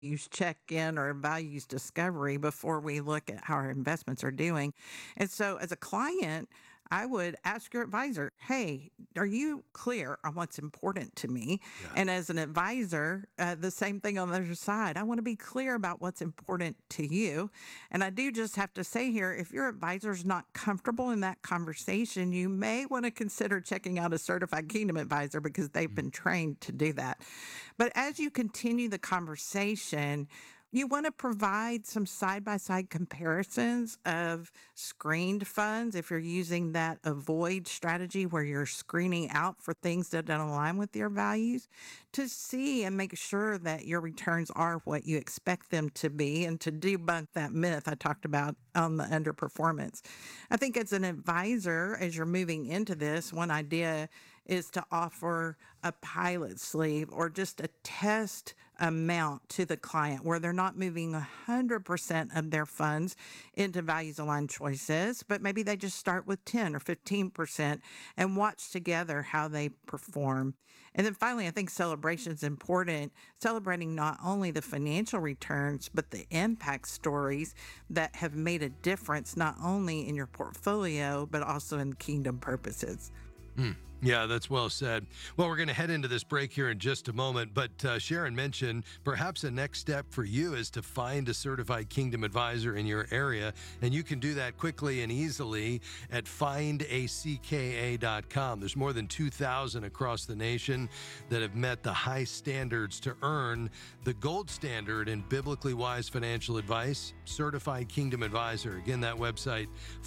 check in or values discovery before we look at how our investments are doing. And so, as a client, I would ask your advisor, hey, are you clear on what's important to me? Yeah. And as an advisor, the same thing on the other side. I want to be clear about what's important to you. And I do just have to say here, if your advisor's not comfortable in that conversation, you may want to consider checking out a certified Kingdom advisor because they've been trained to do that. But as you continue the conversation, you want to provide some side by side comparisons of screened funds if you're using that avoid strategy where you're screening out for things that don't align with your values to see and make sure that your returns are what you expect them to be and to debunk that myth I talked about on the underperformance. I think as an advisor, as you're moving into this, one idea is to offer a pilot sleeve or just a test amount to the client where they're not moving 100% of their funds into values aligned choices, but maybe they just start with 10 or 15% and watch together how they perform. And then finally, I think celebration is important, celebrating not only the financial returns, but the impact stories that have made a difference, not only in your portfolio, but also in Kingdom purposes. Yeah, that's well said. Well, we're going to head into this break here in just a moment, but Sharon mentioned perhaps a next step for you is to find a certified Kingdom advisor in your area, and you can do that quickly and easily at findacka.com. There's more than 2,000 across the nation that have met the high standards to earn the gold standard in biblically wise financial advice, Certified Kingdom Advisor. Again, that website,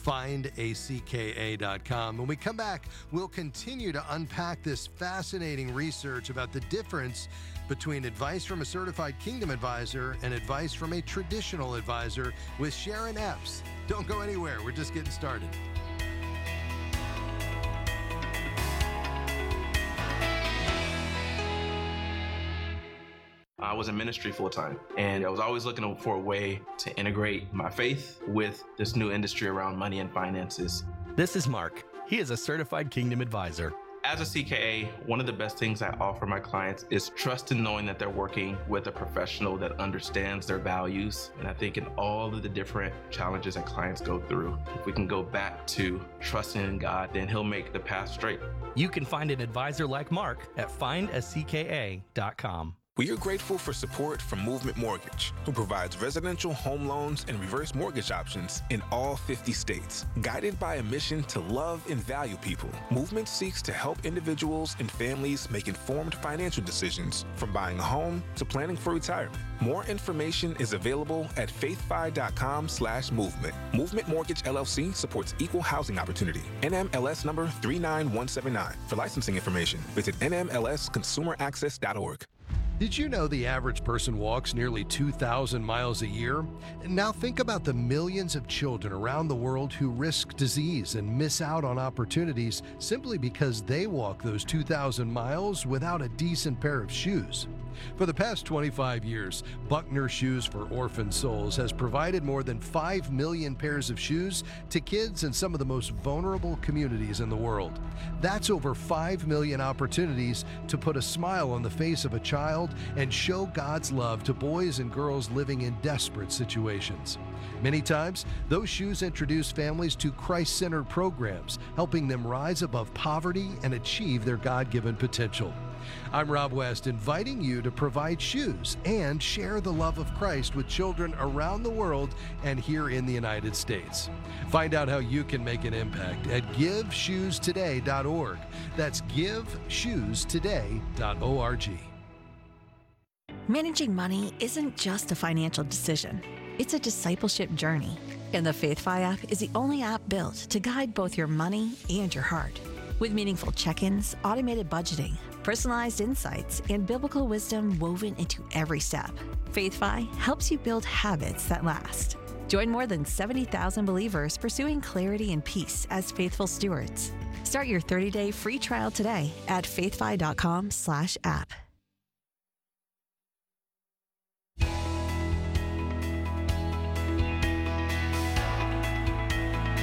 findacka.com. When we come back, we'll continue to unpack this fascinating research about the difference between advice from a certified Kingdom advisor and advice from a traditional advisor with Sharon Epps. Don't go anywhere. We're just getting started. I was in ministry full time, and I was always looking for a way to integrate my faith with this new industry around money and finances. This is Mark. He is a certified Kingdom advisor. As a CKA, one of the best things I offer my clients is trust in knowing that they're working with a professional that understands their values. And I think in all of the different challenges that clients go through, if we can go back to trusting in God, then He'll make the path straight. You can find an advisor like Mark at findacka.com. We are grateful for support from Movement Mortgage, who provides residential home loans and reverse mortgage options in all 50 states. Guided by a mission to love and value people, Movement seeks to help individuals and families make informed financial decisions, from buying a home to planning for retirement. More information is available at faithfi.com/movement. Movement Mortgage LLC supports equal housing opportunity. NMLS number 39179. For licensing information, visit nmlsconsumeraccess.org. Did you know the average person walks nearly 2,000 miles a year? Now think about the millions of children around the world who risk disease and miss out on opportunities simply because they walk those 2,000 miles without a decent pair of shoes. For the past 25 years, Buckner Shoes for Orphan Souls has provided more than 5 million pairs of shoes to kids in some of the most vulnerable communities in the world. That's over 5 million opportunities to put a smile on the face of a child and show God's love to boys and girls living in desperate situations. Many times, those shoes introduce families to Christ-centered programs, helping them rise above poverty and achieve their God-given potential. I'm Rob West, inviting you to provide shoes and share the love of Christ with children around the world and here in the United States. Find out how you can make an impact at GiveShoesToday.org. That's GiveShoesToday.org. Managing money isn't just a financial decision. It's a discipleship journey. And the FaithFi app is the only app built to guide both your money and your heart. With meaningful check-ins, automated budgeting, personalized insights, and biblical wisdom woven into every step, FaithFi helps you build habits that last. Join more than 70,000 believers pursuing clarity and peace as faithful stewards. Start your 30-day free trial today at faithfi.com/app.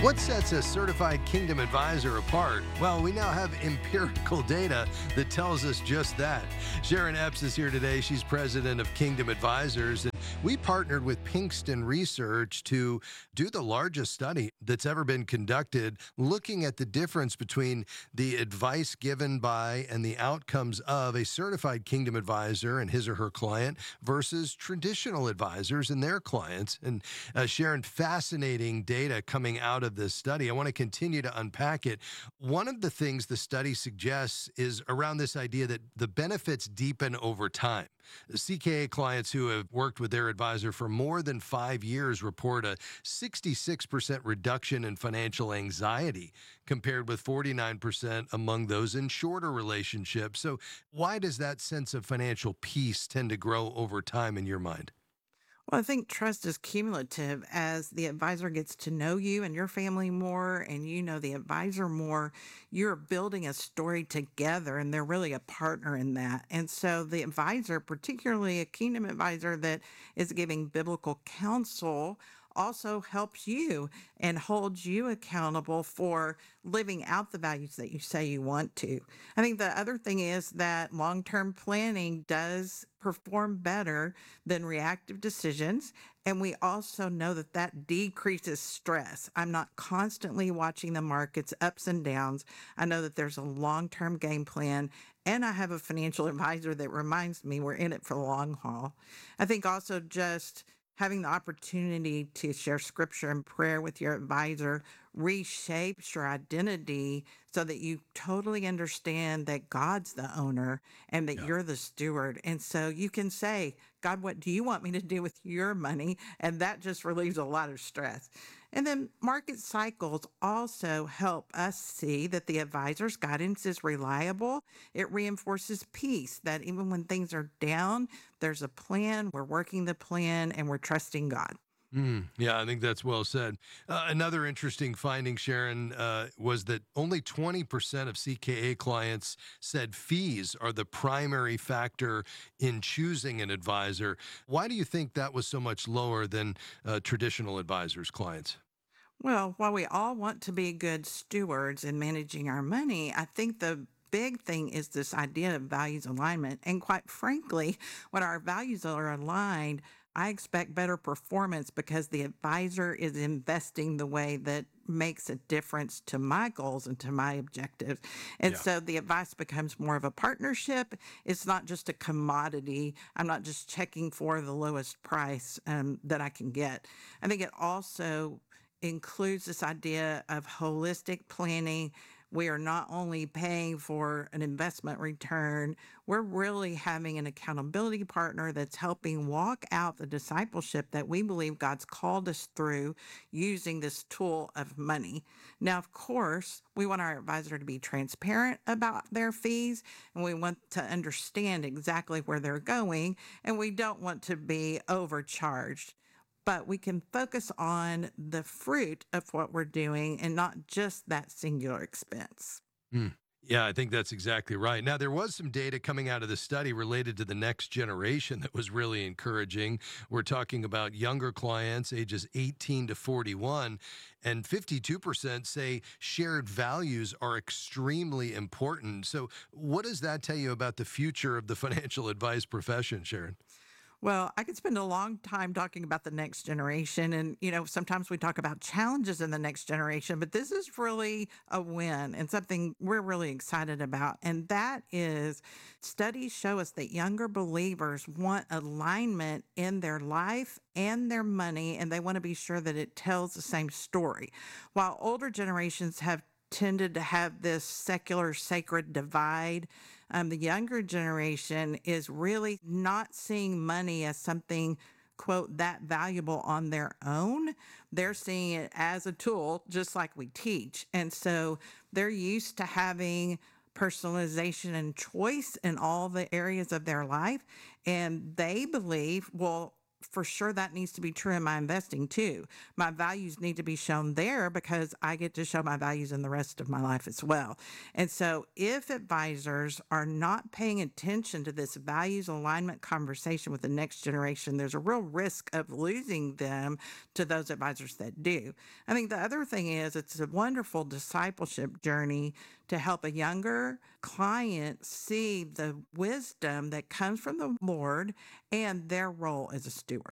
What sets a certified Kingdom advisor apart? Well, we now have empirical data that tells us just that. Sharon Epps is here today. She's president of Kingdom Advisors. And we partnered with Pinkston Research to do the largest study that's ever been conducted, looking at the difference between the advice given by and the outcomes of a certified Kingdom advisor and his or her client versus traditional advisors and their clients. And Sharon, fascinating data coming out of this study. I want to continue to unpack it. One of the things the study suggests is around this idea that the benefits deepen over time. The CKA clients who have worked with their advisor for more than 5 years report a 66% reduction in financial anxiety compared with 49% among those in shorter relationships. So why does that sense of financial peace tend to grow over time in your mind? Well, I think trust is cumulative. As the advisor gets to know you and your family more, and you know the advisor more, you're building a story together, and they're really a partner in that. And so the advisor, particularly a Kingdom advisor that is giving biblical counsel, also helps you and holds you accountable for living out the values that you say you want to. I think the other thing is that long-term planning does perform better than reactive decisions. And we also know that that decreases stress. I'm not constantly watching the markets ups and downs. I know that there's a long-term game plan, and I have a financial advisor that reminds me we're in it for the long haul. I think also just having the opportunity to share scripture and prayer with your advisor reshapes your identity so that you totally understand that God's the owner and that you're the steward. And so you can say, God, what do you want me to do with your money? And that just relieves a lot of stress. And then market cycles also help us see that the advisor's guidance is reliable. It reinforces peace, that even when things are down, there's a plan, we're working the plan, and we're trusting God. Yeah, I think that's well said. Another interesting finding, Sharon, was that only 20% of CKA clients said fees are the primary factor in choosing an advisor. Why do you think that was so much lower than traditional advisors' clients? Well, while we all want to be good stewards in managing our money, I think the big thing is this idea of values alignment. And quite frankly, when our values are aligned, I expect better performance because the advisor is investing the way that makes a difference to my goals and to my objectives. And so the advice becomes more of a partnership. It's not just a commodity. I'm not just checking for the lowest price that I can get. I think it also includes this idea of holistic planning. We are not only paying for an investment return, we're really having an accountability partner that's helping walk out the discipleship that we believe God's called us through using this tool of money. Now, of course, we want our advisor to be transparent about their fees, and we want to understand exactly where they're going, and we don't want to be overcharged. But we can focus on the fruit of what we're doing and not just that singular expense. Yeah, I think that's exactly right. Now, there was some data coming out of the study related to the next generation that was really encouraging. We're talking about younger clients, ages 18 to 41, and 52% say shared values are extremely important. So what does that tell you about the future of the financial advice profession, Sharon? Well, I could spend a long time talking about the next generation. And, sometimes we talk about challenges in the next generation, but this is really a win and something we're really excited about. And that is studies show us that younger believers want alignment in their life and their money, and they want to be sure that it tells the same story. While older generations have tended to have this secular sacred divide, the younger generation is really not seeing money as something, quote, that valuable on their own. They're seeing it as a tool, just like we teach. And so they're used to having personalization and choice in all the areas of their life. And they believe, well, for sure that needs to be true in my investing too. My values need to be shown there because I get to show my values in the rest of my life as well. And so if advisors are not paying attention to this values alignment conversation with the next generation, there's a real risk of losing them to those advisors that do. I think the other thing is it's a wonderful discipleship journey to help a younger client see the wisdom that comes from the Lord and their role as a steward.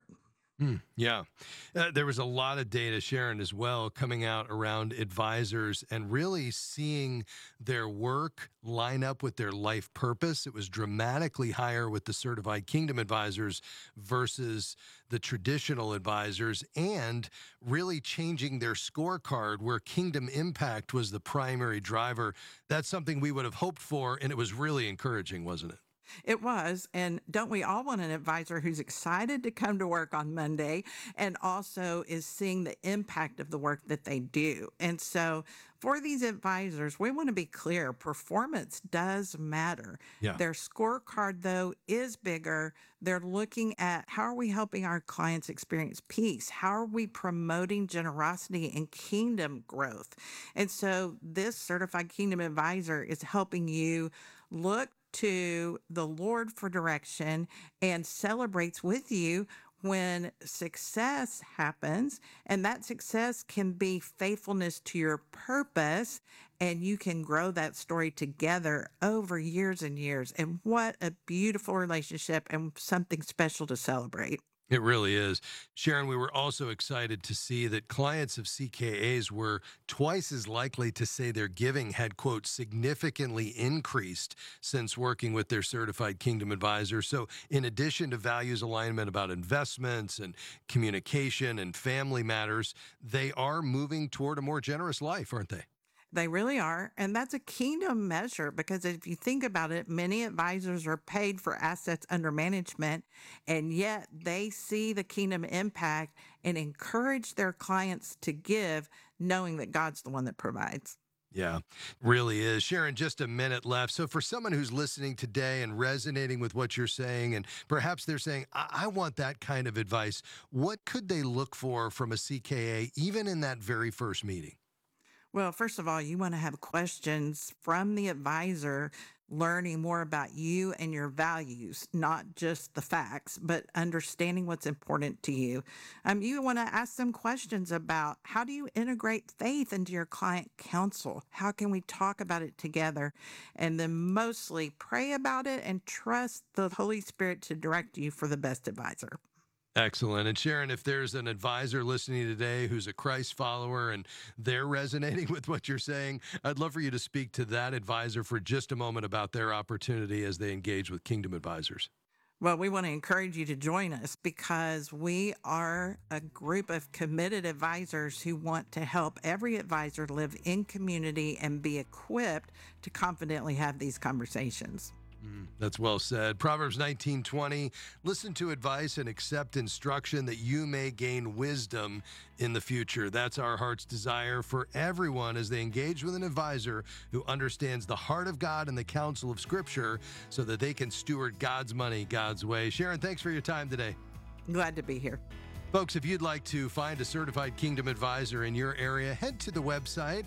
Yeah. There was a lot of data, Sharon, as well, coming out around advisors and really seeing their work line up with their life purpose. It was dramatically higher with the certified kingdom advisors versus the traditional advisors, and really changing their scorecard where kingdom impact was the primary driver. That's something we would have hoped for, and it was really encouraging, wasn't it? It was. And don't we all want an advisor who's excited to come to work on Monday and also is seeing the impact of the work that they do? And so for these advisors, we want to be clear, performance does matter. Yeah. Their scorecard, though, is bigger. They're looking at how are we helping our clients experience peace? How are we promoting generosity and kingdom growth? And so this certified kingdom advisor is helping you look to the Lord for direction and celebrates with you when success happens. And that success can be faithfulness to your purpose, and you can grow that story together over years and years. And what a beautiful relationship and something special to celebrate. It really is. Sharon, we were also excited to see that clients of CKAs were twice as likely to say their giving had, quote, significantly increased since working with their certified kingdom advisor. So in addition to values alignment about investments and communication and family matters, they are moving toward a more generous life, aren't they? They really are. And that's a kingdom measure because if you think about it, many advisors are paid for assets under management, and yet they see the kingdom impact and encourage their clients to give, knowing that God's the one that provides. Yeah, really is. Sharon, just a minute left. So for someone who's listening today and resonating with what you're saying, and perhaps they're saying, I want that kind of advice, what could they look for from a CKA, even in that very first meeting? Well, first of all, you want to have questions from the advisor, learning more about you and your values, not just the facts, but understanding what's important to you. You want to ask them questions about how do you integrate faith into your client counsel? How can we talk about it together? And then mostly pray about it and trust the Holy Spirit to direct you for the best advisor. Excellent. And Sharon, if there's an advisor listening today who's a Christ follower and they're resonating with what you're saying, I'd love for you to speak to that advisor for just a moment about their opportunity as they engage with Kingdom Advisors. Well, we want to encourage you to join us because we are a group of committed advisors who want to help every advisor live in community and be equipped to confidently have these conversations. That's well said. Proverbs 19:20, listen to advice and accept instruction that you may gain wisdom in the future. That's our heart's desire for everyone as they engage with an advisor who understands the heart of God and the counsel of Scripture so that they can steward God's money God's way. Sharon, thanks for your time today. Glad to be here. Folks, if you'd like to find a certified Kingdom Advisor in your area, head to the website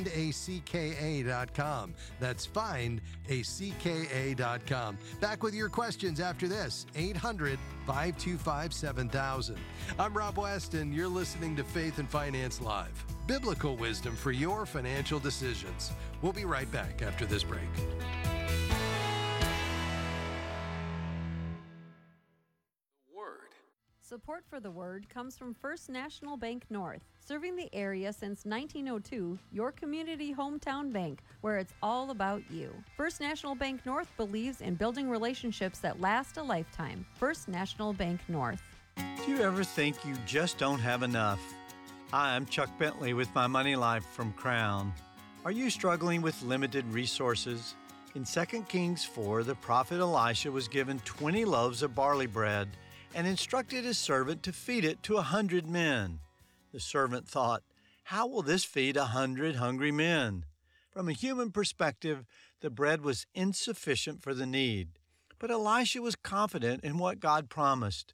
findacka.com. That's findacka.com. Back with your questions after this, 800-525-7000. I'm Rob West, and you're listening to Faith and Finance Live. Biblical wisdom for your financial decisions. We'll be right back after this break. Support for the Word comes from First National Bank North, serving the area since 1902, your community hometown bank, where it's all about you. First National Bank North believes in building relationships that last a lifetime. First National Bank North. Do you ever think you just don't have enough? Hi, I'm Chuck Bentley with My Money Life from Crown. Are you struggling with limited resources? In 2 Kings 4, the prophet Elisha was given 20 loaves of barley bread and instructed his servant to feed it to 100 men. The servant thought, how will this feed 100 hungry men? From a human perspective, the bread was insufficient for the need. But Elisha was confident in what God promised.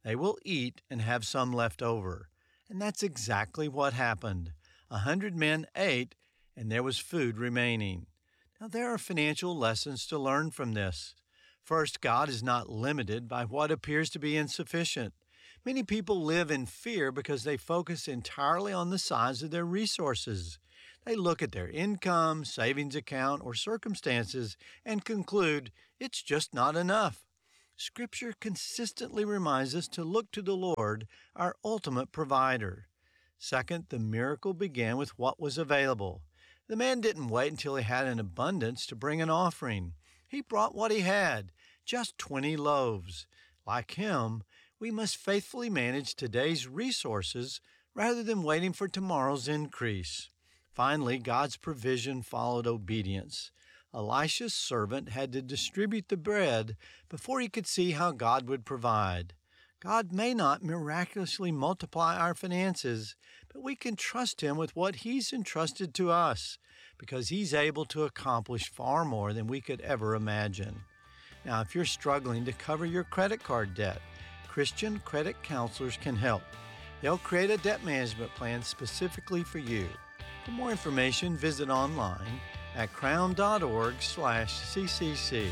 They will eat and have some left over. And that's exactly what happened. 100 men ate, and there was food remaining. Now, there are financial lessons to learn from this. First, God is not limited by what appears to be insufficient. Many people live in fear because they focus entirely on the size of their resources. They look at their income, savings account, or circumstances and conclude it's just not enough. Scripture consistently reminds us to look to the Lord, our ultimate provider. Second, the miracle began with what was available. The man didn't wait until he had an abundance to bring an offering. He brought what he had, just 20 loaves. Like him, we must faithfully manage today's resources rather than waiting for tomorrow's increase. Finally, God's provision followed obedience. Elisha's servant had to distribute the bread before he could see how God would provide. God may not miraculously multiply our finances, but we can trust Him with what He's entrusted to us because He's able to accomplish far more than we could ever imagine. Now, if you're struggling to cover your credit card debt, Christian credit counselors can help. They'll create a debt management plan specifically for you. For more information, visit online at crown.org/ccc.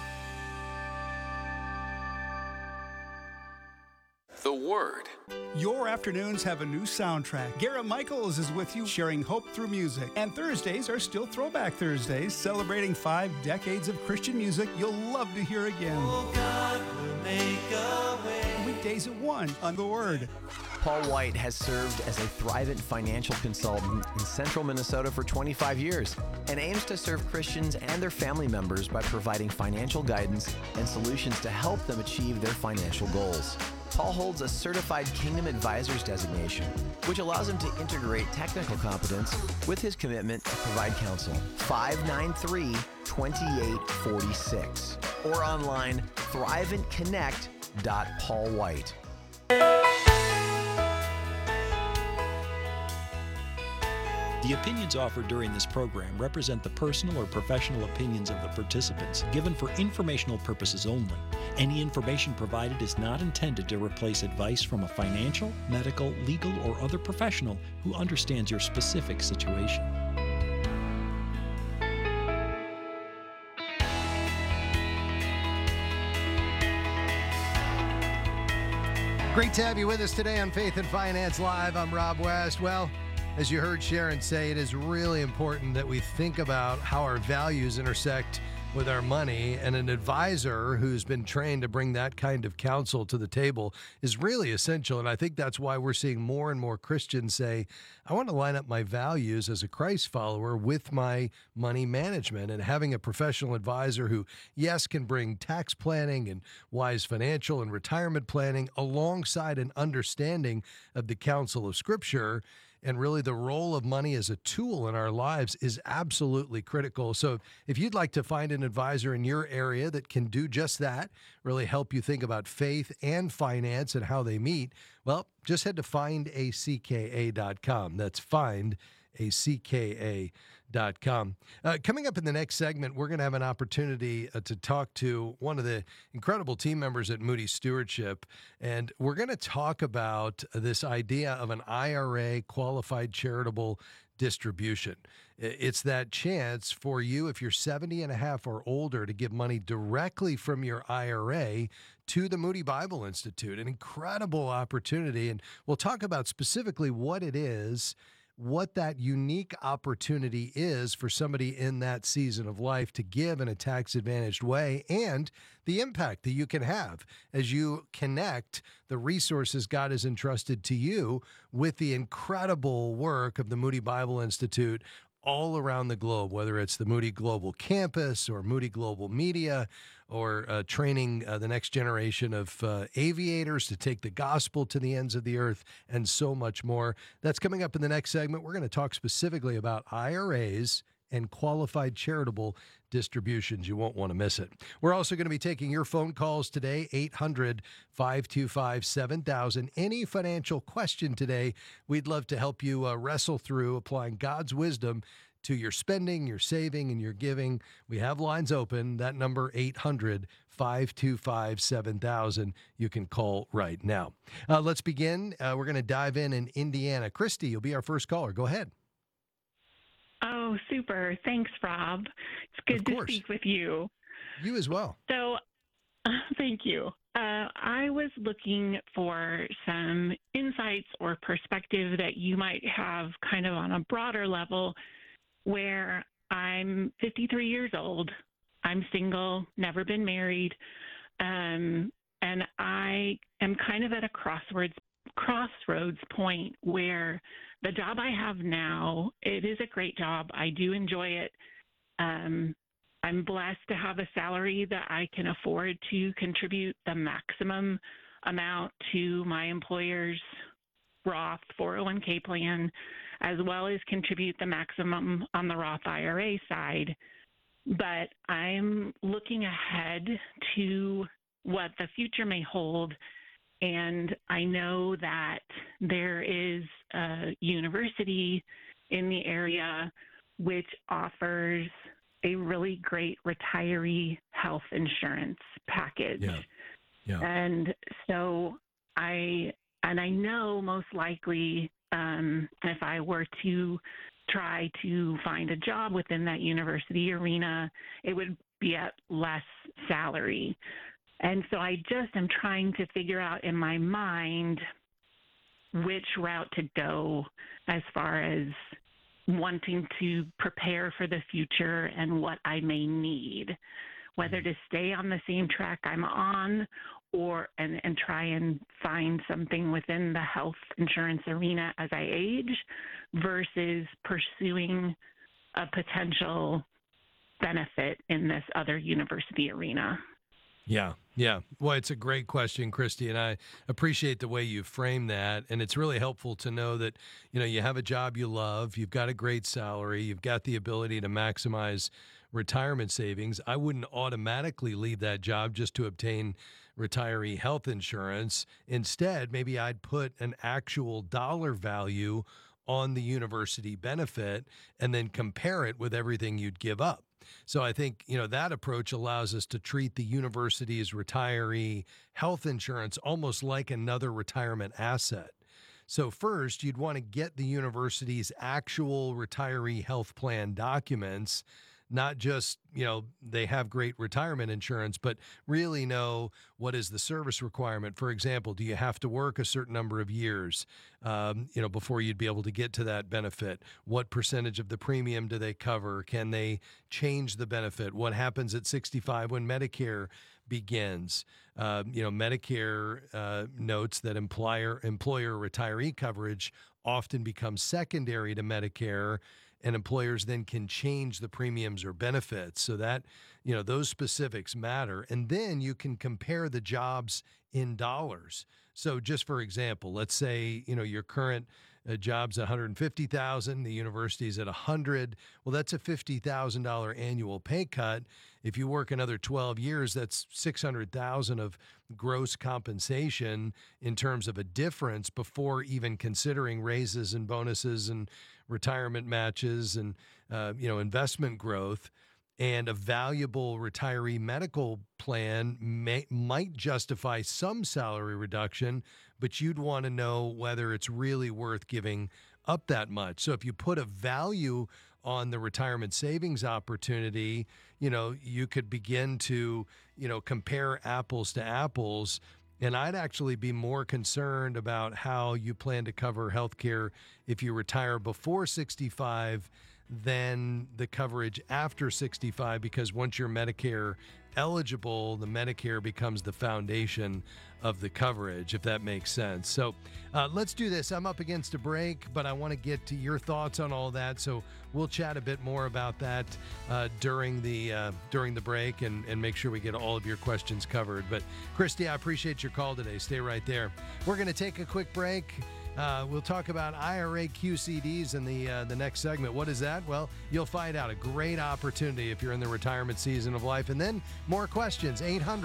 The Word. Your afternoons have a new soundtrack. Garrett Michaels is with you, sharing hope through music. And Thursdays are still Throwback Thursdays, celebrating 5 decades of Christian music you'll love to hear again. Oh, God will make a way. Weekdays at 1 on The Word. Paul White has served as a Thrivent financial consultant in central Minnesota for 25 years and aims to serve Christians and their family members by providing financial guidance and solutions to help them achieve their financial goals. Paul holds a Certified Kingdom Advisors designation, which allows him to integrate technical competence with his commitment to provide counsel. 593-2846 or online thriventconnect.paulwhite. The opinions offered during this program represent the personal or professional opinions of the participants, given for informational purposes only. Any information provided is not intended to replace advice from a financial, medical, legal, or other professional who understands your specific situation. Great to have you with us today on Faith and Finance Live. I'm Rob West. Well, as you heard Sharon say, it is really important that we think about how our values intersect with our money, and an advisor who's been trained to bring that kind of counsel to the table is really essential. And I think that's why we're seeing more and more Christians say, I want to line up my values as a Christ follower with my money management. And having a professional advisor who, yes, can bring tax planning and wise financial and retirement planning alongside an understanding of the counsel of Scripture and really the role of money as a tool in our lives is absolutely critical. So if you'd like to find an advisor in your area that can do just that, really help you think about faith and finance and how they meet, well, just head to findacka.com. That's findacka.com. Coming up in the next segment, we're going to have an opportunity to talk to one of the incredible team members at Moody Stewardship, and we're going to talk about this idea of an IRA qualified charitable distribution. It's that chance for you, if you're 70 and a half or older, to give money directly from your IRA to the Moody Bible Institute. An incredible opportunity, and we'll talk about specifically what it is, what that unique opportunity is for somebody in that season of life to give in a tax-advantaged way, and the impact that you can have as you connect the resources God has entrusted to you with the incredible work of the Moody Bible Institute all around the globe, whether it's the Moody Global Campus or Moody Global Media, or training the next generation of aviators to take the gospel to the ends of the earth, and so much more. That's coming up in the next segment. We're going to talk specifically about IRAs and qualified charitable distributions. You won't want to miss it. We're also going to be taking your phone calls today, 800-525-7000. Any financial question today, we'd love to help you wrestle through applying God's wisdom to your spending, your saving, and your giving. We have lines open. That number, 800-525-7000. You can call right now. Let's begin. We're going to dive in Indiana. Christy, you'll be our first caller. Go ahead. Oh, super. Thanks, Rob. It's good to speak with you. You as well. So, thank you. I was looking for some insights or perspective that you might have kind of on a broader level, where I'm 53 years old. I'm single, never been married, and I am kind of at a crossroads point where the job I have now, it is a great job. I do enjoy it. I'm blessed to have a salary that I can afford to contribute the maximum amount to my employer's Roth 401k plan, as well as contribute the maximum on the Roth IRA side. But I'm looking ahead to what the future may hold. And I know that there is a university in the area which offers a really great retiree health insurance package. Yeah. And so I know most likely if I were to try to find a job within that university arena, it would be at less salary. And so I just am trying to figure out in my mind which route to go as far as wanting to prepare for the future and what I may need, whether to stay on the same track I'm on or and try and find something within the health insurance arena as I age versus pursuing a potential benefit in this other university arena. Yeah. Well, it's a great question, Christy, and I appreciate the way you frame that. And it's really helpful to know that, you have a job you love, you've got a great salary, you've got the ability to maximize retirement savings. I wouldn't automatically leave that job just to obtain retiree health insurance. Instead, maybe I'd put an actual dollar value on the university benefit and then compare it with everything you'd give up. So I think, that approach allows us to treat the university's retiree health insurance almost like another retirement asset. So first, you'd want to get the university's actual retiree health plan documents, not just, they have great retirement insurance, but really know what is the service requirement. For example, do you have to work a certain number of years, before you'd be able to get to that benefit? What percentage of the premium do they cover? Can they change the benefit? What happens at 65 when Medicare begins? Medicare notes that employer retiree coverage often becomes secondary to Medicare, and employers then can change the premiums or benefits, so that, those specifics matter. And then you can compare the jobs in dollars. So just for example, let's say, your current job's $150,000, the university's at $100,000. Well, that's a $50,000 annual pay cut. If you work another 12 years, that's $600,000 of gross compensation in terms of a difference before even considering raises and bonuses and retirement matches and, investment growth. And a valuable retiree medical plan might justify some salary reduction, but you'd want to know whether it's really worth giving up that much. So if you put a value on the retirement savings opportunity, you could begin to, compare apples to apples. And I'd actually be more concerned about how you plan to cover health care if you retire before 65 than the coverage after 65, because once you're Medicare eligible, the Medicare becomes the foundation of the coverage, if that makes sense. So let's do this. I'm up against a break, but I want to get to your thoughts on all that. So we'll chat a bit more about that during the break and make sure we get all of your questions covered. But Christy, I appreciate your call today. Stay right there. We're going to take a quick break. We'll talk about IRA QCDs in the next segment. What is that? Well, you'll find out. A great opportunity if you're in the retirement season of life. And then more questions.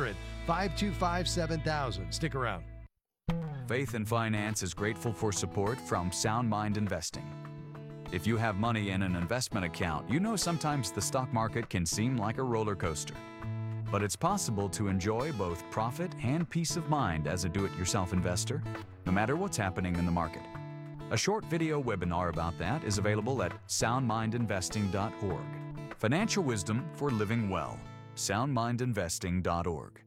800-525-7000. Stick around. Faith and Finance is grateful for support from Sound Mind Investing. If you have money in an investment account, you know sometimes the stock market can seem like a roller coaster. But it's possible to enjoy both profit and peace of mind as a do-it-yourself investor, no matter what's happening in the market. A short video webinar about that is available at soundmindinvesting.org. Financial wisdom for living well. soundmindinvesting.org.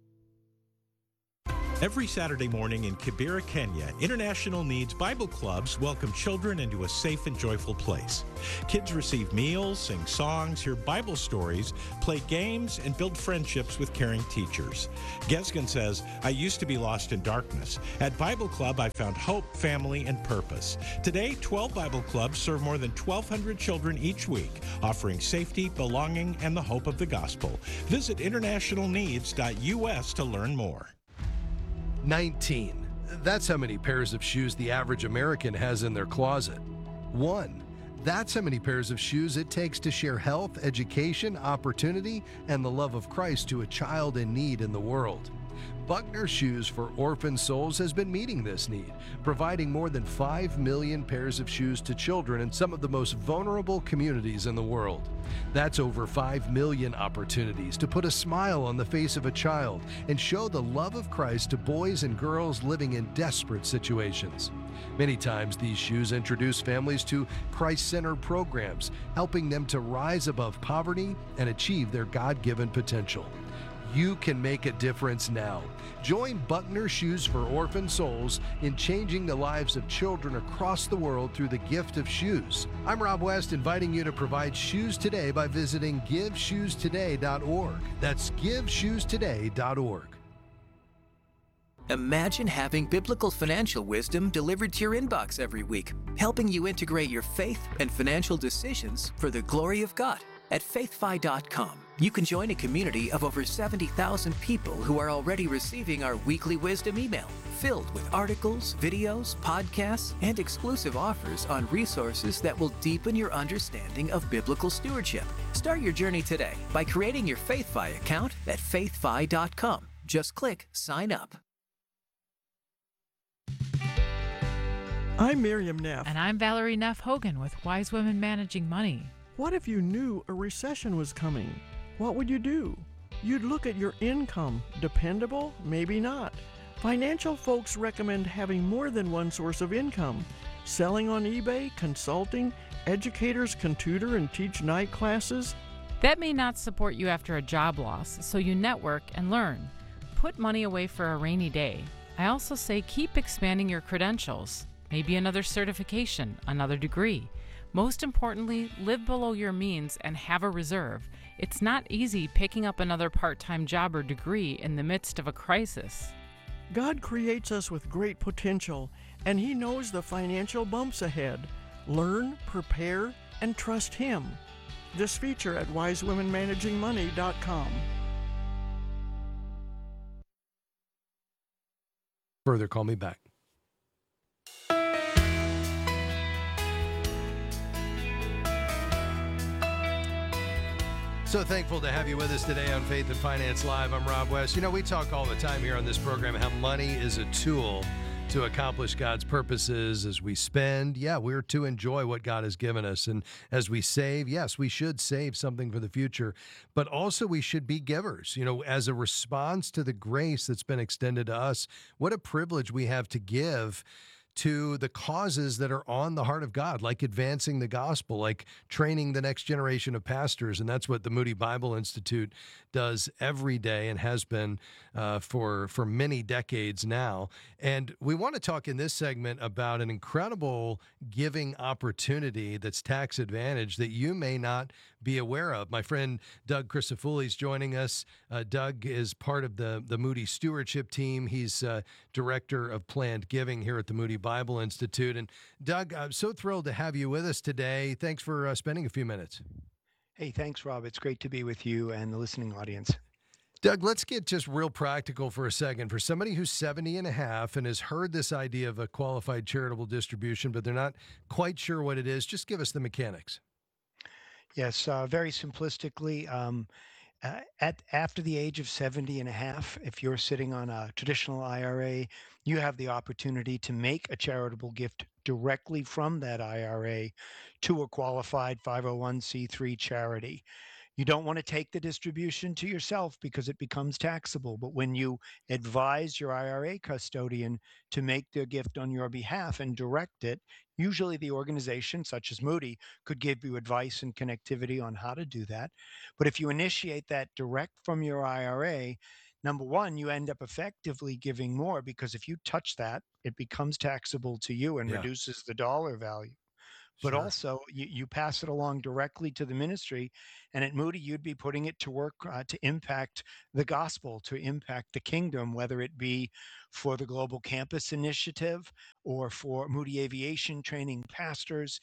Every Saturday morning in Kibera, Kenya, International Needs Bible Clubs welcome children into a safe and joyful place. Kids receive meals, sing songs, hear Bible stories, play games, and build friendships with caring teachers. Gesgen says, I used to be lost in darkness. At Bible Club, I found hope, family, and purpose. Today, 12 Bible Clubs serve more than 1,200 children each week, offering safety, belonging, and the hope of the gospel. Visit internationalneeds.us to learn more. 19. That's how many pairs of shoes the average American has in their closet. 1. That's how many pairs of shoes it takes to share health, education, opportunity, and the love of Christ to a child in need in the world. Buckner Shoes for Orphan Souls has been meeting this need, providing more than 5 million pairs of shoes to children in some of the most vulnerable communities in the world. That's over 5 million opportunities to put a smile on the face of a child and show the love of Christ to boys and girls living in desperate situations. Many times these shoes introduce families to Christ-centered programs, helping them to rise above poverty and achieve their God-given potential. You can make a difference now. Join Buckner Shoes for Orphan Souls in changing the lives of children across the world through the gift of shoes. I'm Rob West, inviting you to provide shoes today by visiting GiveShoesToday.org. That's GiveShoesToday.org. Imagine having biblical financial wisdom delivered to your inbox every week, helping you integrate your faith and financial decisions for the glory of God. At faithfi.com, you can join a community of over 70,000 people who are already receiving our weekly wisdom email, filled with articles, videos, podcasts, and exclusive offers on resources that will deepen your understanding of biblical stewardship. Start your journey today by creating your FaithFi account at faithfi.com. Just click Sign Up. I'm Miriam Neff. And I'm Valerie Neff Hogan with Wise Women Managing Money. What if you knew a recession was coming? What would you do? You'd look at your income. Dependable? Maybe not. Financial folks recommend having more than one source of income. Selling on eBay, consulting, educators can tutor and teach night classes. That may not support you after a job loss, so you network and learn. Put money away for a rainy day. I also say keep expanding your credentials. Maybe another certification, another degree. Most importantly, live below your means and have a reserve. It's not easy picking up another part-time job or degree in the midst of a crisis. God creates us with great potential, and He knows the financial bumps ahead. Learn, prepare, and trust Him. This feature at wisewomenmanagingmoney.com. Further, call me back. So thankful to have you with us today on Faith and Finance Live. I'm Rob West. You know, we talk all the time here on this program how money is a tool to accomplish God's purposes. As we spend, we're to enjoy what God has given us. And as we save, yes, we should save something for the future, but also we should be givers. You know, as a response to the grace that's been extended to us, what a privilege we have to give to the causes that are on the heart of God, like advancing the gospel, like training the next generation of pastors. And that's what the Moody Bible Institute does every day and has been for many decades now. And we want to talk in this segment about an incredible giving opportunity that's tax advantage that you may not be aware of. My friend Doug Crisafulli is joining us. Doug is part of the Moody Stewardship team. He's Director of Planned Giving here at the Moody Bible Institute. And Doug, I'm so thrilled to have you with us today. Thanks for spending a few minutes. Hey, thanks, Rob. It's great to be with you and the listening audience. Doug, let's get just real practical for a second. For somebody who's 70 and a half and has heard this idea of a qualified charitable distribution, but they're not quite sure what it is, just give us the mechanics. Yes, very simplistically, After the age of 70 and a half, if you're sitting on a traditional IRA, you have the opportunity to make a charitable gift directly from that IRA to a qualified 501c3 charity. You don't want to take the distribution to yourself because it becomes taxable. But when you advise your IRA custodian to make their gift on your behalf and direct it, usually the organization, such as Moody, could give you advice and connectivity on how to do that. But if you initiate that direct from your IRA, number one, you end up effectively giving more because if you touch that, it becomes taxable to you and Yeah. reduces the dollar value. But Sure. also you pass it along directly to the ministry, and at Moody you'd be putting it to work to impact the gospel, to impact the kingdom, whether it be for the Global Campus Initiative or for Moody Aviation training pastors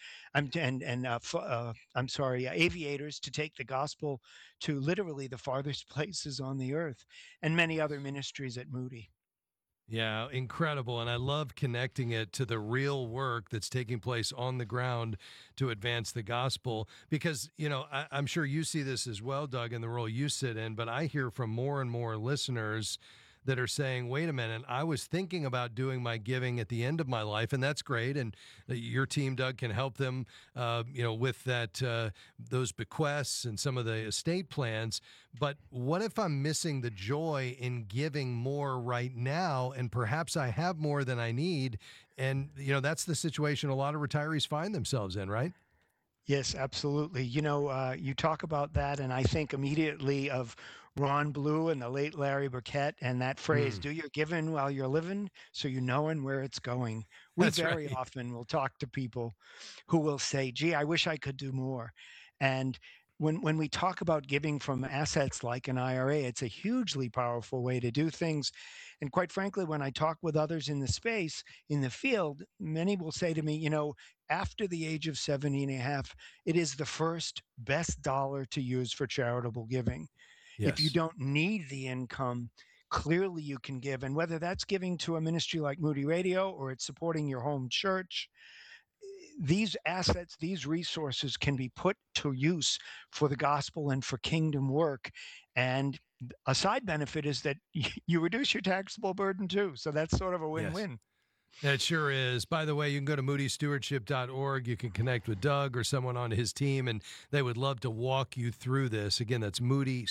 I'm sorry, aviators to take the gospel to literally the farthest places on the earth, and many other ministries at Moody. Yeah, incredible. And I love connecting it to the real work that's taking place on the ground to advance the gospel. Because, I'm sure you see this as well, Doug, in the role you sit in, but I hear from more and more listeners that are saying, wait a minute, I was thinking about doing my giving at the end of my life, and that's great. And your team, Doug, can help them, with that, those bequests and some of the estate plans. But what if I'm missing the joy in giving more right now, and perhaps I have more than I need? And, that's the situation a lot of retirees find themselves in, right? Yes, absolutely. You talk about that, and I think immediately of Ron Blue and the late Larry Burkett and that phrase, do your giving while you're living so you knowing where it's going. We That's very right. often will talk to people who will say, gee, I wish I could do more. And when we talk about giving from assets like an IRA, it's a hugely powerful way to do things. And quite frankly, when I talk with others in the space, in the field, many will say to me, after the age of 70 and a half, it is the first best dollar to use for charitable giving. If you Yes. don't need the income, clearly you can give. And whether that's giving to a ministry like Moody Radio or it's supporting your home church, these assets, these resources can be put to use for the gospel and for kingdom work. And a side benefit is that you reduce your taxable burden too. So that's sort of a Yes. win-win. It sure is. By the way, you can go to moodystewardship.org. You can connect with Doug or someone on his team, and they would love to walk you through this. Again, that's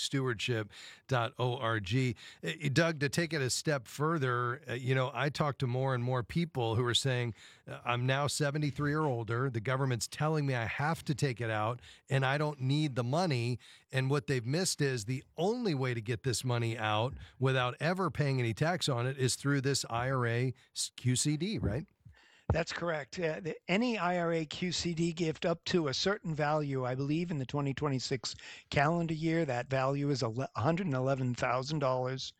moodystewardship.org. Doug, to take it a step further, I talk to more and more people who are saying, I'm now 73 or older. The government's telling me I have to take it out, and I don't need the money. And what they've missed is the only way to get this money out without ever paying any tax on it is through this IRA QCD, right? That's correct. Any IRA QCD gift up to a certain value, I believe in the 2026 calendar year, that value is $111,000.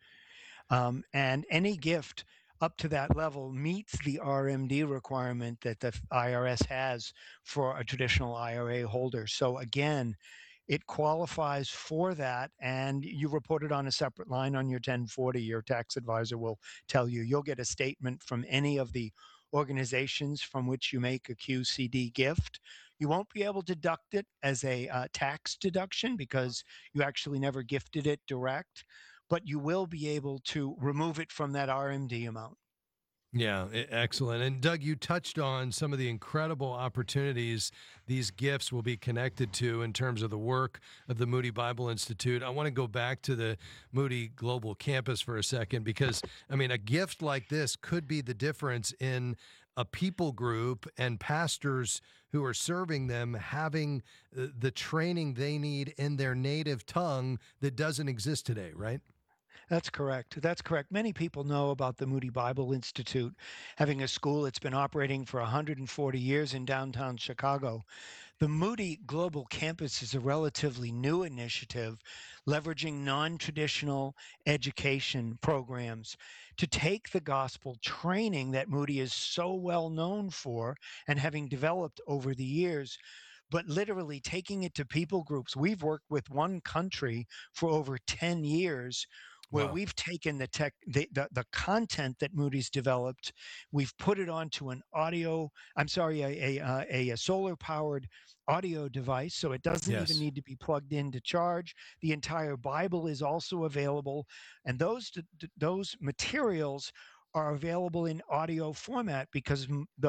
And any gift up to that level meets the RMD requirement that the IRS has for a traditional IRA holder. So again, it qualifies for that, and you report it on a separate line on your 1040. Your tax advisor will tell you. You'll get a statement from any of the organizations from which you make a QCD gift. You won't be able to deduct it as a tax deduction because you actually never gifted it direct, but you will be able to remove it from that RMD amount. Yeah, excellent. And Doug, you touched on some of the incredible opportunities these gifts will be connected to in terms of the work of the Moody Bible Institute. I want to go back to the Moody Global Campus for a second because, a gift like this could be the difference in a people group and pastors who are serving them having the training they need in their native tongue that doesn't exist today, right? That's correct. That's correct. Many people know about the Moody Bible Institute having a school. It's been operating for 140 years in downtown Chicago. The Moody Global Campus is a relatively new initiative leveraging non-traditional education programs to take the gospel training that Moody is so well known for and having developed over the years, but literally taking it to people groups. We've worked with one country for over 10 years where Wow. we've taken the content that Moody's developed, we've put it onto an a solar powered audio device, so it doesn't Yes. even need to be plugged in to charge. The entire Bible is also available, and those materials are available in audio format because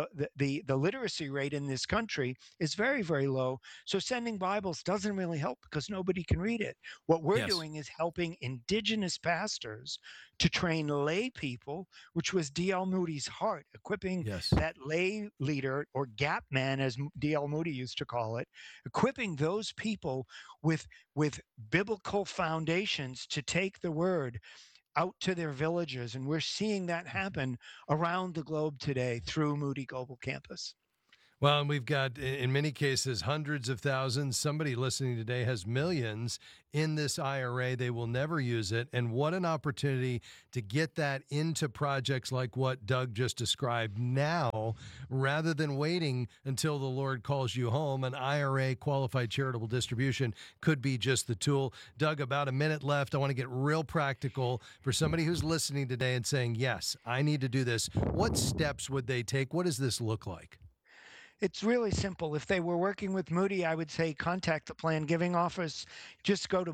the literacy rate in this country is very, very low. So sending Bibles doesn't really help because nobody can read it. What we're Yes. doing is helping indigenous pastors to train lay people, which was D.L. Moody's heart, equipping Yes. that lay leader, or gap man, as D.L. Moody used to call it, equipping those people with biblical foundations to take the word out to their villages. And we're seeing that happen around the globe today through Moody Global Campus. Well, and we've got, in many cases, hundreds of thousands. Somebody listening today has millions in this IRA. They will never use it. And what an opportunity to get that into projects like what Doug just described now, rather than waiting until the Lord calls you home. An IRA, qualified charitable distribution, could be just the tool. Doug, about a minute left. I want to get real practical for somebody who's listening today and saying, yes, I need to do this. What steps would they take? What does this look like? It's really simple. If they were working with Moody, I would say contact the Plan Giving Office. Just go to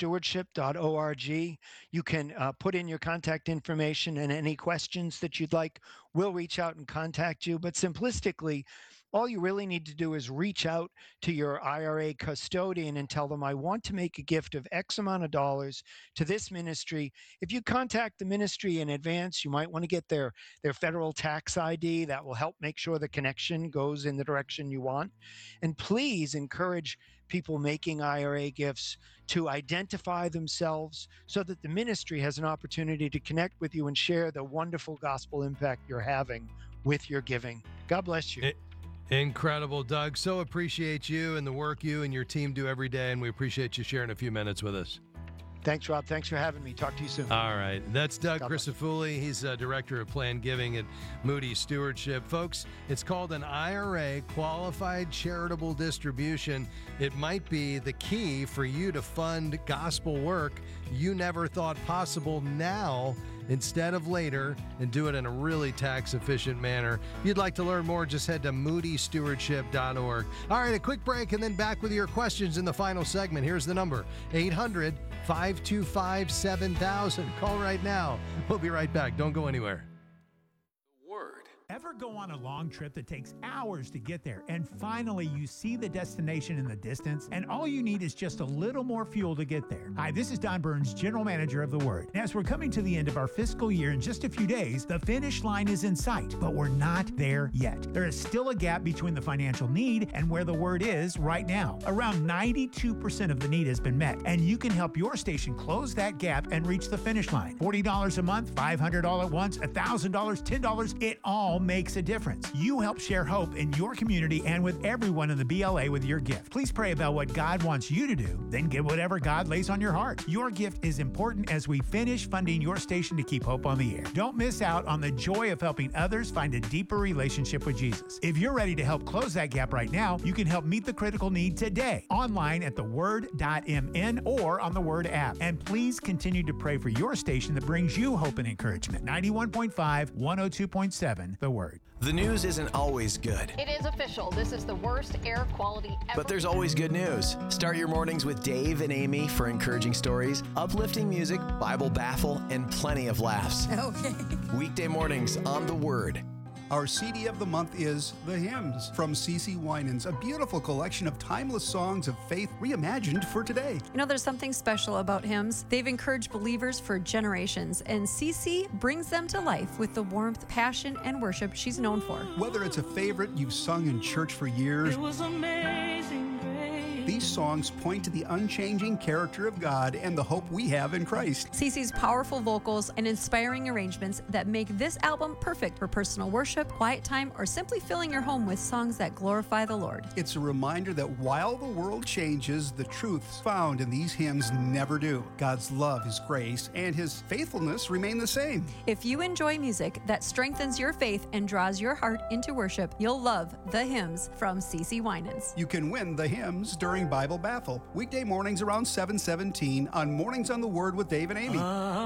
moodystewardship.org. You can put in your contact information, and any questions that you'd like, we'll reach out and contact you. But simplistically, all you really need to do is reach out to your IRA custodian and tell them, I want to make a gift of X amount of dollars to this ministry. If you contact the ministry in advance, you might want to get their federal tax ID. That will help make sure the connection goes in the direction you want. And please encourage people making IRA gifts to identify themselves so that the ministry has an opportunity to connect with you and share the wonderful gospel impact you're having with your giving. God bless you. Incredible, Doug. So appreciate you and the work you and your team do every day, and we appreciate you sharing a few minutes with us. Thanks, Rob. Thanks for having me. Talk to you soon. All right. That's Doug God bless. Crisafulli. He's Director of Planned Giving at Moody Stewardship. Folks, it's called an IRA, Qualified Charitable Distribution. It might be the key for you to fund gospel work you never thought possible now instead of later, and do it in a really tax-efficient manner. If you'd like to learn more, just head to moodystewardship.org. All right, a quick break, and then back with your questions in the final segment. Here's the number, 800-525-7000. Call right now. We'll be right back. Don't go anywhere. Ever go on a long trip that takes hours to get there, and finally you see the destination in the distance, and all you need is just a little more fuel to get there? Hi, this is Don Burns, General Manager of The Word. And as we're coming to the end of our fiscal year in just a few days, the finish line is in sight, but we're not there yet. There is still a gap between the financial need and where The Word is right now. Around 92% of the need has been met, and you can help your station close that gap and reach the finish line. $40 a month, $500 all at once, $1,000, $10, it all makes a difference. You help share hope in your community and with everyone in the BLA with your gift. Please pray about what God wants you to do, then give whatever God lays on your heart. Your gift is important as we finish funding your station to keep hope on the air. Don't miss out on the joy of helping others find a deeper relationship with Jesus. If you're ready to help close that gap right now, you can help meet the critical need today, online at theword.mn or on the Word app. And please continue to pray for your station that brings you hope and encouragement. 91.5, 102.7, The Word. The news isn't always good, It is official. This is the worst air quality ever. but there's always good news. Start your mornings with Dave and Amy for encouraging stories, uplifting music, Bible baffle, and plenty of laughs. Okay. Weekday mornings on The Word. Our CD of the month is The Hymns from CeCe Winans, a beautiful collection of timeless songs of faith reimagined for today. You know, there's something special about hymns. They've encouraged believers for generations, and CeCe brings them to life with the warmth, passion, and worship she's known for. Whether it's a favorite you've sung in church for years, It was amazing grace. these songs point to the unchanging character of God and the hope we have in Christ. CeCe's powerful vocals and inspiring arrangements that make this album perfect for personal worship, quiet time, or simply filling your home with songs that glorify the Lord. It's a reminder that while the world changes, the truths found in these hymns never do. God's love, His grace, and His faithfulness remain the same. If you enjoy music that strengthens your faith and draws your heart into worship, you'll love The Hymns from CeCe Winans. You can win the hymns during Sharing Bible Bethel, weekday mornings around 7:17 on Mornings on the Word with Dave and Amy.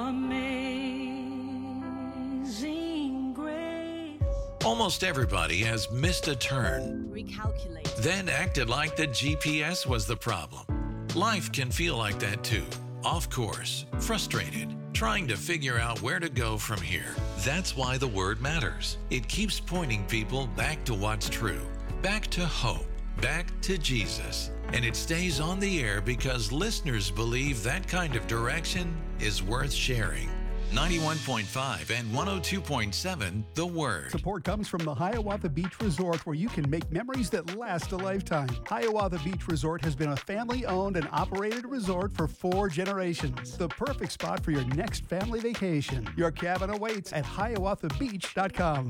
Amazing grace. Almost everybody has missed a turn, Recalculate. then acted like the GPS was the problem. Life can feel like that too. Off course, frustrated, trying to figure out where to go from here. That's why the Word matters. It keeps pointing people back to what's true, back to hope, back to Jesus. And it stays on the air because listeners believe that kind of direction is worth sharing. 91.5 and 102.7 The Word. Support comes from the Hiawatha Beach Resort, where you can make memories that last a lifetime. Hiawatha Beach Resort has been a family-owned and operated resort for 4 generations. The perfect spot for your next family vacation. Your cabin awaits at hiawathabeach.com.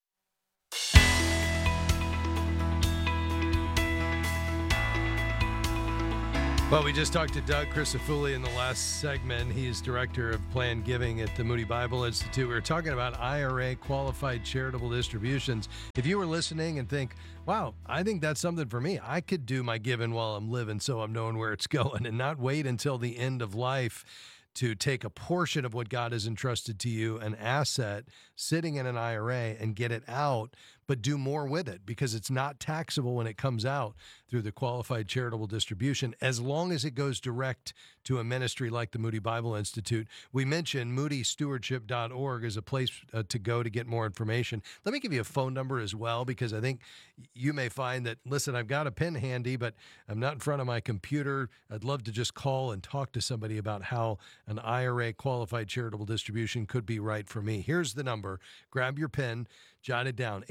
Well, we just talked to Doug Crisafulli in the last segment. He's director of planned giving at the Moody Bible Institute. We were talking about IRA qualified charitable distributions. If you were listening and think, wow, I think that's something for me, I could do my giving while I'm living so I'm knowing where it's going and not wait until the end of life to take a portion of what God has entrusted to you, an asset sitting in an IRA, and get it out, but do more with it because it's not taxable when it comes out through the qualified charitable distribution, as long as it goes direct to a ministry like the Moody Bible Institute. We mentioned moodystewardship.org as a place to go to get more information. Let me give you a phone number as well, because I think you may find that, listen, I've got a pen handy, but I'm not in front of my computer. I'd love to just call and talk to somebody about how an IRA qualified charitable distribution could be right for me. Here's the number. Grab your pen, jot it down,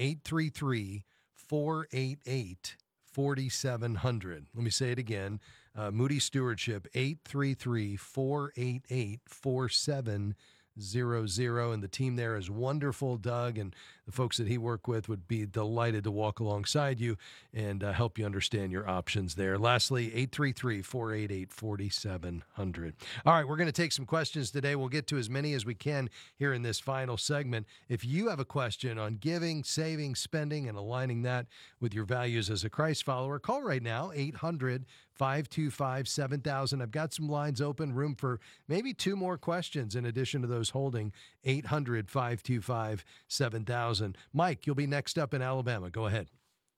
833-488-4700. Let me say it again. Moody Stewardship, 833-488-4700. And the team there is wonderful. Doug and the folks that he worked with would be delighted to walk alongside you and help you understand your options there. Lastly, 833-488-4700. All right, we're going to take some questions today. We'll get to as many as we can here in this final segment. If you have a question on giving, saving, spending, and aligning that with your values as a Christ follower, call right now, 800-525-7000. I've got some lines open, room for maybe 2 more questions in addition to those holding. 800-525-7000. Mike, you'll be next up in Alabama. Go ahead.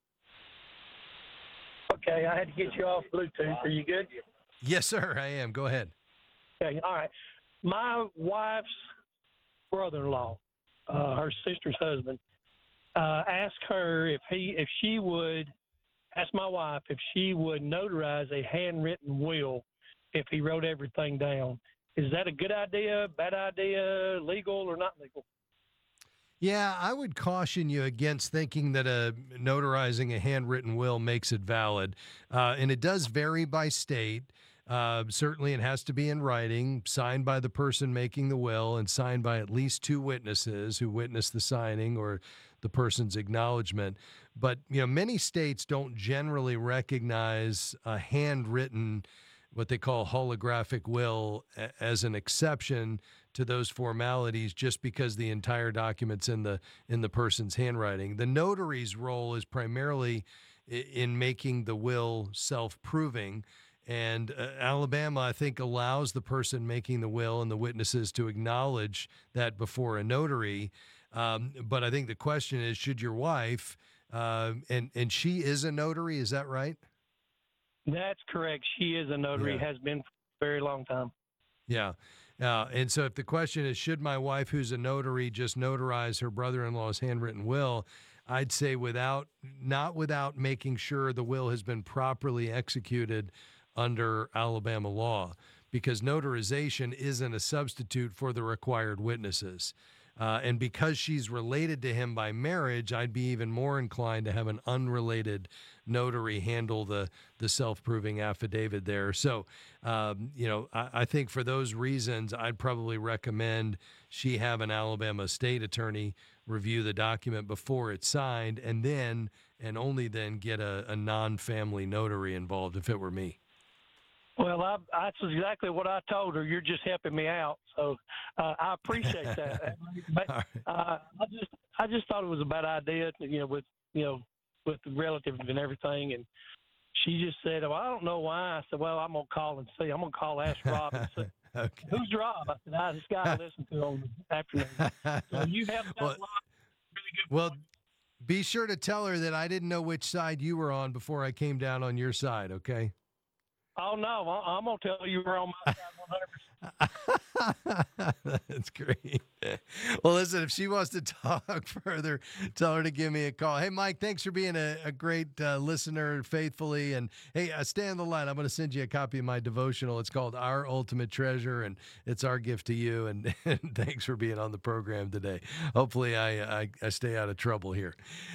Okay, I had to get you off Bluetooth. Are you good? Yes, sir, I am. Go ahead. Okay, all right. My wife's brother-in-law, her sister's husband, asked her if she would ask my wife if she would notarize a handwritten will if he wrote everything down. Is that a good idea, bad idea, legal or not legal? Yeah, I would caution you against thinking that notarizing a handwritten will makes it valid. And it does vary by state. Certainly it has to be in writing, signed by the person making the will, and signed by at least 2 witnesses who witness the signing or the person's acknowledgement. But, many states don't generally recognize a handwritten, what they call holographic will, as an exception to those formalities, just because the entire document's in the person's handwriting. The notary's role is primarily in making the will self-proving. And Alabama, I think, allows the person making the will and the witnesses to acknowledge that before a notary. But I think the question is, should your wife, and she is a notary, is that right? That's correct. She is a notary, has been for a very long time. Yeah. And so if the question is, should my wife, who's a notary, just notarize her brother-in-law's handwritten will, I'd say not without making sure the will has been properly executed under Alabama law, because notarization isn't a substitute for the required witnesses. And because she's related to him by marriage, I'd be even more inclined to have an unrelated notary handle the self-proving affidavit there. So, I think for those reasons, I'd probably recommend she have an Alabama state attorney review the document before it's signed, and then, and only then, get a non-family notary involved if it were me. Well, that's exactly what I told her. You're just helping me out, so I appreciate that. But I just thought it was a bad idea, with the relatives and everything. And she just said, well, I don't know why. I said, well, I'm going to call and see. I'm going to call, ask Rob and see. Okay. Who's Rob? I said, I just got to listen to him on the afternoon. So you have got a lot of really good Well, be sure to tell her that I didn't know which side you were on before I came down on your side, okay? Oh, no, I'm going to tell you we're on my side 100%. That's great. Well, listen, if she wants to talk further, tell her to give me a call. Hey, Mike, thanks for being a great listener faithfully. And hey, stay on the line. I'm going to send you a copy of my devotional. It's called Our Ultimate Treasure, and it's our gift to you. And thanks for being on the program today. Hopefully I stay out of trouble here.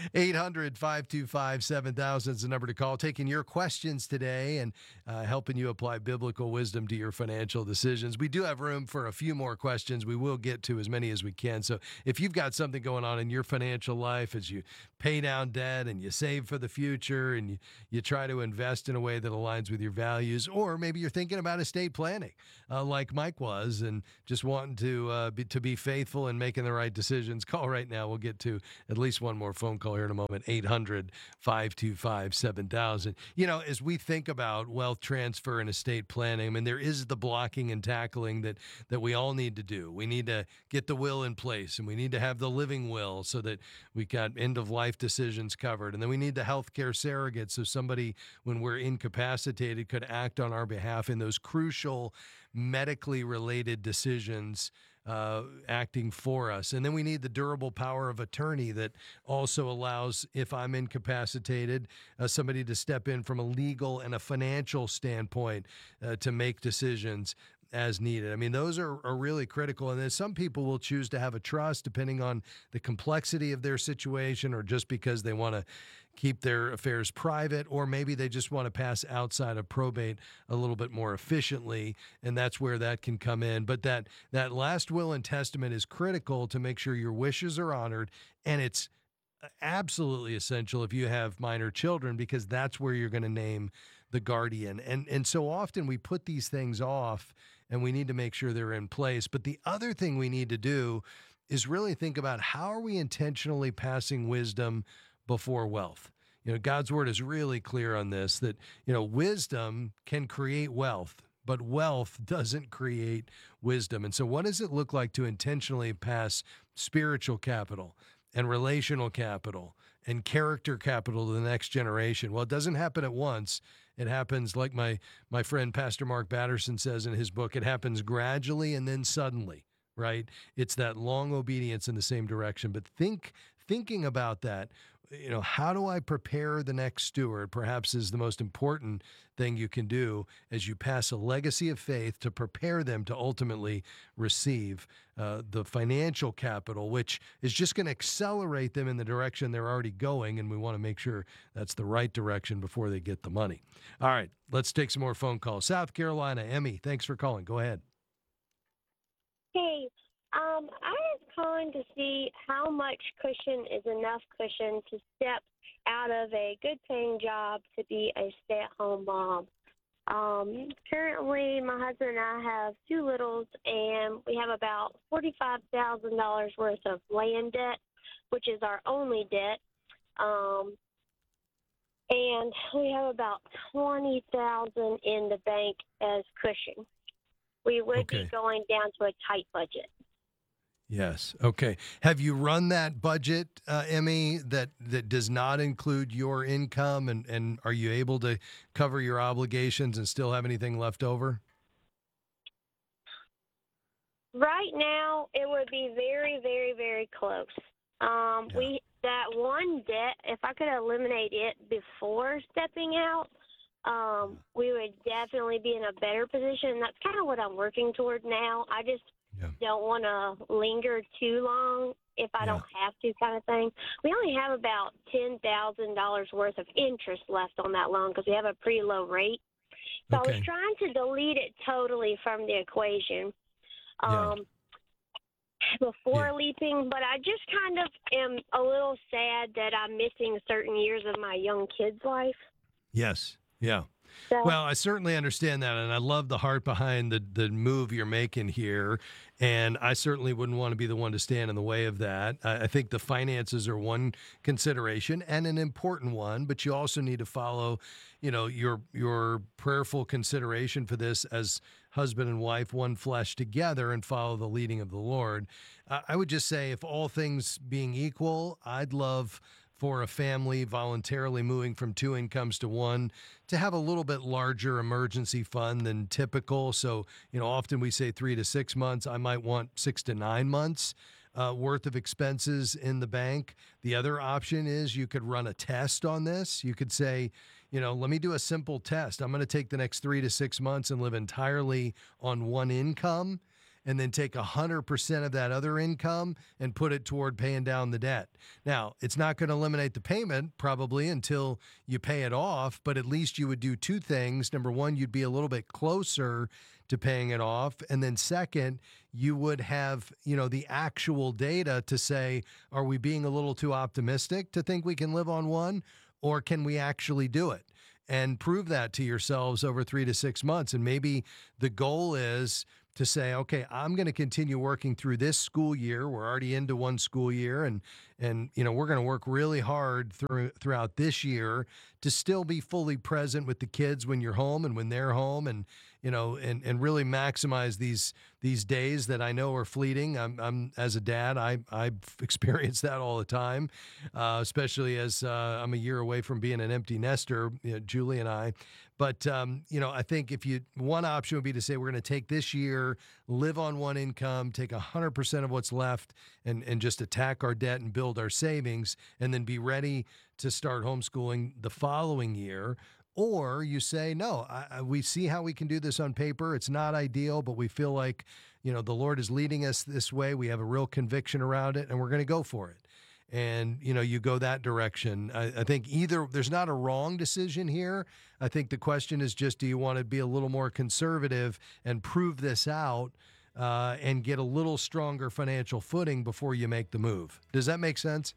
800-525-7000 is the number to call. Taking your questions today and helping you apply biblical wisdom to your financial decisions. We do have room for a few more questions. We will get to as many as we can. So if you've got something going on in your financial life as you pay down debt and you save for the future and you try to invest in a way that aligns with your values, or maybe you're thinking about estate planning like Mike was and just wanting to be faithful and making the right decisions, call right now. We'll get to at least one more phone call here in a moment. 800-525-7000. You know, as we think about wealth transfer and estate planning, I mean, there is the blocking and tackling that we all need to do. We need to get the will in place, and we need to have the living will so that we got end-of-life decisions covered. And then we need the healthcare surrogate, so somebody, when we're incapacitated, could act on our behalf in those crucial medically related decisions, acting for us. And then we need the durable power of attorney that also allows, if I'm incapacitated, somebody to step in from a legal and a financial standpoint to make decisions as needed. I mean, those are really critical. And then some people will choose to have a trust depending on the complexity of their situation, or just because they want to keep their affairs private, or maybe they just want to pass outside of probate a little bit more efficiently, and that's where that can come in. But that last will and testament is critical to make sure your wishes are honored, and it's absolutely essential if you have minor children, because that's where you're going to name the guardian. And so often we put these things off, and we need to make sure they're in place. But the other thing we need to do is really think about, how are we intentionally passing wisdom before wealth? You know, God's word is really clear on this, that, you know, wisdom can create wealth, but wealth doesn't create wisdom. And so what does it look like to intentionally pass spiritual capital and relational capital and character capital to the next generation? Well, it doesn't happen at once. It happens, like my friend Pastor Mark Batterson says in his book, it happens gradually and then suddenly, right? It's that long obedience in the same direction. But thinking about that, you know, how do I prepare the next steward, perhaps is the most important thing you can do as you pass a legacy of faith to prepare them to ultimately receive the financial capital, which is just going to accelerate them in the direction they're already going. And we want to make sure that's the right direction before they get the money. All right, let's take some more phone calls. South Carolina, Emmy, thanks for calling. Go ahead. Hey, I was calling to see how much cushion is enough cushion to step out of a good-paying job to be a stay-at-home mom. Currently, my husband and I have two littles, and we have about $45,000 worth of land debt, which is our only debt. And we have about $20,000 in the bank as cushion. We would be going down to a tight budget. Yes. Okay. Have you run that budget, Emmy, that does not include your income, and are you able to cover your obligations and still have anything left over? Right now, it would be very, very, very close. That one debt, if I could eliminate it before stepping out, we would definitely be in a better position. That's kind of what I'm working toward now. I just don't want to linger too long if I don't have to, kind of thing. We only have about $10,000 worth of interest left on that loan because we have a pretty low rate. So I was trying to delete it totally from the equation before leaping, but I just kind of am a little sad that I'm missing certain years of my young kid's life. Yes. Yeah. So, Well, I certainly understand that, and I love the heart behind the move you're making here, and I certainly wouldn't want to be the one to stand in the way of that. I think the finances are one consideration and an important one, but you also need to follow, your prayerful consideration for this as husband and wife, one flesh together, and follow the leading of the Lord. I would just say, if all things being equal, I'd love for a family voluntarily moving from 2 incomes to 1 to have a little bit larger emergency fund than typical. So, often we say 3 to 6 months. I might want 6 to 9 months worth of expenses in the bank. The other option is you could run a test on this. You could say, let me do a simple test. I'm going to take the next 3 to 6 months and live entirely on 1 income, and then take 100% of that other income and put it toward paying down the debt. Now, it's not going to eliminate the payment probably until you pay it off, but at least you would do 2 things. Number one, you'd be a little bit closer to paying it off. And then second, you would have, the actual data to say, are we being a little too optimistic to think we can live on 1, or can we actually do it? And prove that to yourselves over 3 to 6 months. And maybe the goal is to say, okay, I'm going to continue working through this school year. We're already into 1 school year, and we're going to work really hard throughout this year to still be fully present with the kids when you're home and when they're home, and really maximize these days that I know are fleeting. I'm as a dad, I've experienced that all the time, especially as I'm a year away from being an empty nester, Julie and I. But, I think one option would be to say, we're going to take this year, live on 1 income, take 100% of what's left, and just attack our debt and build our savings, and then be ready to start homeschooling the following year. Or you say, no, we see how we can do this on paper. It's not ideal, but we feel like, the Lord is leading us this way. We have a real conviction around it, and we're going to go for it. And, you go that direction. I think there's not a wrong decision here. I think the question is just, do you want to be a little more conservative and prove this out and get a little stronger financial footing before you make the move? Does that make sense?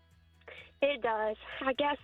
It does. I guess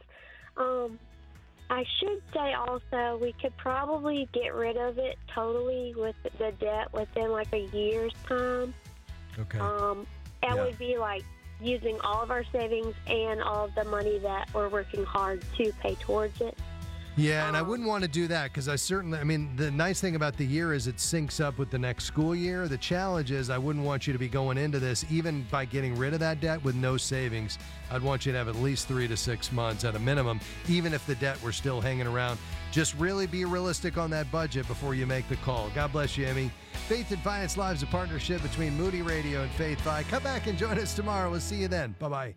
I should say also we could probably get rid of it totally with the debt within like a year's time. Okay. It would be like using all of our savings and all of the money that we're working hard to pay towards it. Yeah, and I wouldn't want to do that because the nice thing about the year is it syncs up with the next school year. The challenge is I wouldn't want you to be going into this, even by getting rid of that debt with no savings. I'd want you to have at least 3 to 6 months at a minimum, even if the debt were still hanging around. Just really be realistic on that budget before you make the call. God bless you, Amy. Faith and Finance Live is a partnership between Moody Radio and Faith Fi. Come back and join us tomorrow. We'll see you then. Bye-bye.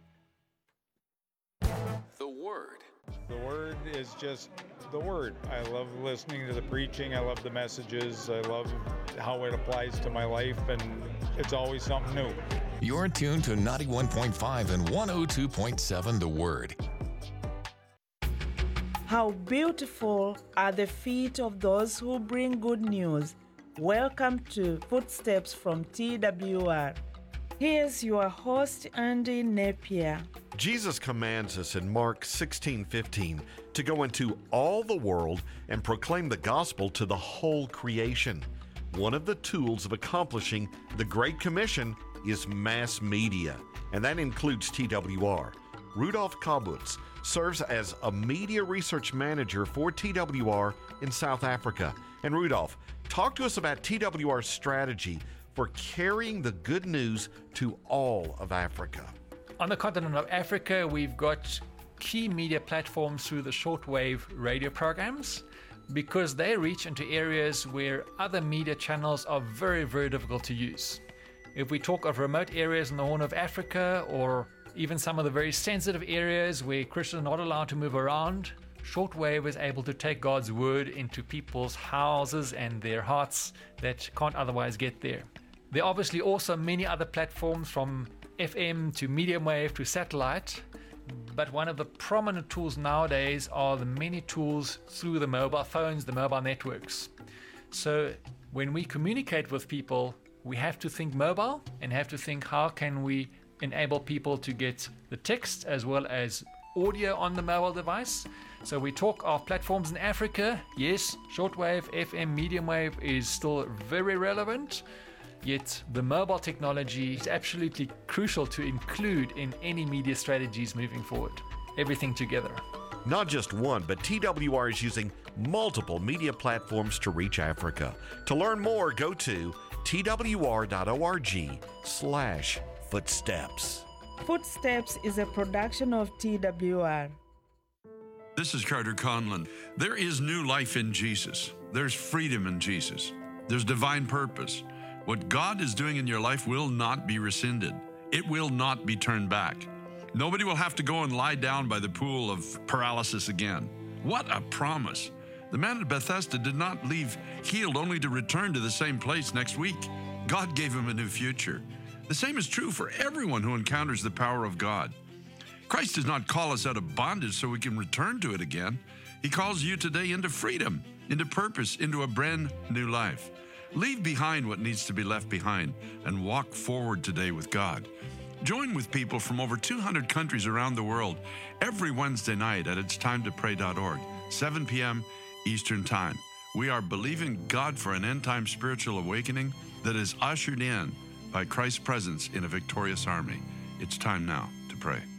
The Word. The Word is just the Word. I love listening to the preaching. I love the messages. I love how it applies to my life, and it's always something new. You're tuned to 91.5 and 102.7 The Word. How beautiful are the feet of those who bring good news. Welcome to Footsteps from TWR. Here's your host, Andy Napier. Jesus commands us in Mark 16:15 to go into all the world and proclaim the gospel to the whole creation. One of the tools of accomplishing the Great Commission is mass media, and that includes TWR. Rudolph Kobutz serves as a media research manager for TWR in South Africa. And Rudolph, talk to us about TWR's strategy for carrying the good news to all of Africa. On the continent of Africa, we've got key media platforms through the shortwave radio programs because they reach into areas where other media channels are very, very difficult to use. If we talk of remote areas in the Horn of Africa, or even some of the very sensitive areas where Christians are not allowed to move around, shortwave is able to take God's word into people's houses and their hearts that can't otherwise get there. There are obviously also many other platforms, from FM to medium wave to satellite, but one of the prominent tools nowadays are the many tools through the mobile phones, the mobile networks. So when we communicate with people, we have to think mobile and have to think, how can we enable people to get the text as well as audio on the mobile device. So we talk of platforms in Africa. Yes, shortwave, FM, medium wave is still very relevant. Yet the mobile technology is absolutely crucial to include in any media strategies moving forward. Everything together. Not just one, but TWR is using multiple media platforms to reach Africa. To learn more, go to twr.org/footsteps. Footsteps is a production of TWR. This is Carter Conlon. There is new life in Jesus. There's freedom in Jesus. There's divine purpose. What God is doing in your life will not be rescinded. It will not be turned back. Nobody will have to go and lie down by the pool of paralysis again. What a promise. The man at Bethesda did not leave healed only to return to the same place next week. God gave him a new future. The same is true for everyone who encounters the power of God. Christ does not call us out of bondage so we can return to it again. He calls you today into freedom, into purpose, into a brand new life. Leave behind what needs to be left behind and walk forward today with God. Join with people from over 200 countries around the world every Wednesday night at itstimetoPray.org, 7 p.m. Eastern Time. We are believing God for an end-time spiritual awakening that is ushered in by Christ's presence in a victorious army. It's time now to pray.